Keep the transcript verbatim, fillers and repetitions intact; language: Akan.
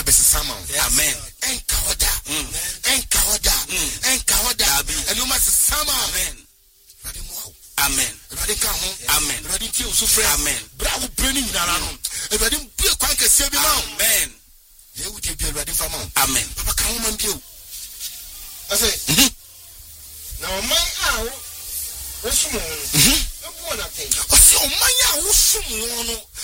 best sama. Amen. Enka oda. Enka oda. Enka oda. And you must sama. Amen. Amen. Radika ho. Amen. Radiki usufre. Amen. Bravo branding nyara no. E radim bie kwan kese bi ma. Amen. Ye wuti bie radim fama. Amen. Papa kan wo man bie o. Ase. Mhm. Na o man a wo sumo no. Mhm. No bo na ten. O se o man a wo sumo no.